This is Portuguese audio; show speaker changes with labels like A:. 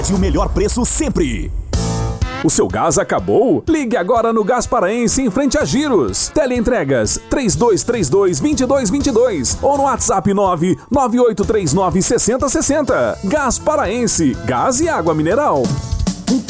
A: E o melhor preço sempre. O seu gás acabou? Ligue agora no Gás Paraense em frente a Giros. Teleentregas 3232-2222 ou no WhatsApp 99839-6060. Gás Paraense, gás e água mineral.